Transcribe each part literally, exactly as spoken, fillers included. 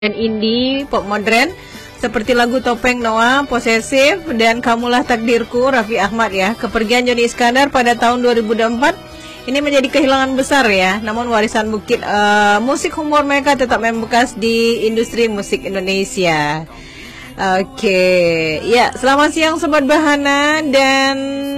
dan indie, pop modern seperti lagu Topeng Noah, Posesif, dan Kamulah Takdirku, Raffi Ahmad ya. Kepergian Joni Iskandar pada tahun dua ribu empat ini menjadi kehilangan besar ya. Namun warisan bukit uh, musik humor mereka tetap membekas di industri musik Indonesia. Oke, ya selamat siang Sobat Bahana, dan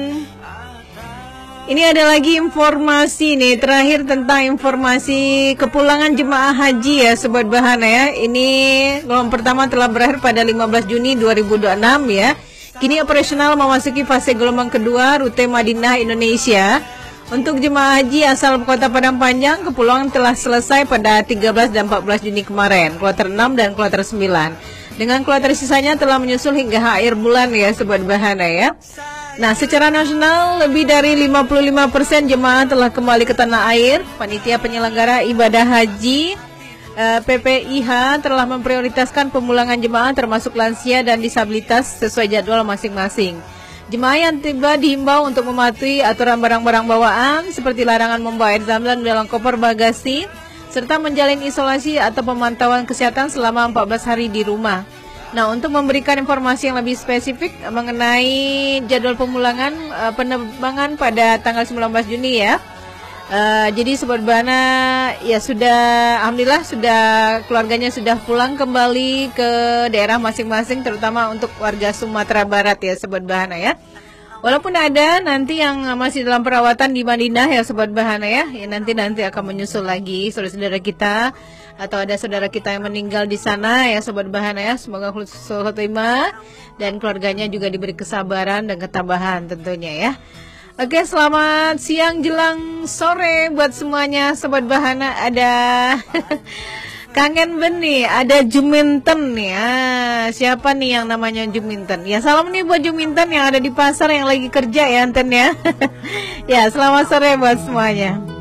ini ada lagi informasi nih terakhir tentang informasi kepulangan jemaah haji ya Sobat Bahana ya. Ini gelombang pertama telah berakhir pada lima belas Juni dua ribu dua puluh enam ya. Kini operasional memasuki fase gelombang kedua rute Madinah Indonesia. Untuk jemaah haji asal Kota Padang Panjang, kepulangan telah selesai pada tiga belas dan empat belas Juni kemarin, kloter enam dan kloter sembilan. Dengan kloter sisanya telah menyusul hingga akhir bulan ya Sobat Bahana ya. Nah, secara nasional lebih dari lima puluh lima persen jemaah telah kembali ke tanah air. Panitia penyelenggara ibadah haji eh, P P I H telah memprioritaskan pemulangan jemaah termasuk lansia dan disabilitas sesuai jadwal masing-masing. Jemaah yang tiba dihimbau untuk mematuhi aturan barang-barang bawaan seperti larangan membawa air zam-zam dalam koper bagasi serta menjalin isolasi atau pemantauan kesehatan selama empat belas hari di rumah. Nah, untuk memberikan informasi yang lebih spesifik mengenai jadwal pemulangan uh, penerbangan pada tanggal sembilan belas Juni ya. Uh, jadi Sobat Bahana ya sudah, alhamdulillah sudah keluarganya sudah pulang kembali ke daerah masing-masing, terutama untuk warga Sumatera Barat ya Sobat Bahana ya. Walaupun ada nanti yang masih dalam perawatan di Madinah ya Sobat Bahana ya, ya nanti nanti akan menyusul lagi saudara-saudara kita atau ada saudara kita yang meninggal di sana ya Sobat Bahana ya. Semoga husnul khotimah dan keluarganya juga diberi kesabaran dan ketabahan tentunya ya. Oke, selamat siang jelang sore buat semuanya Sobat Bahana. Ada kangen Beni, ada Juminten nih. Ah, siapa nih yang namanya Juminten? Ya, salam nih buat Juminten yang ada di pasar yang lagi kerja ya Anten ya. Ya, selamat sore buat semuanya.